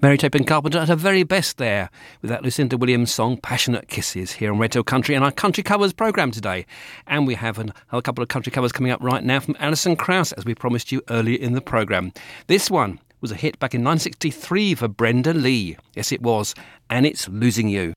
Mary Chapin Carpenter at her very best there with that Lucinda Williams song Passionate Kisses here on Redhill Country and our Country Covers programme today. And we have a couple of country covers coming up right now from Alison Krauss, as we promised you earlier in the programme. This one was a hit back in 1963 for Brenda Lee. Yes, it was. And it's Losing You.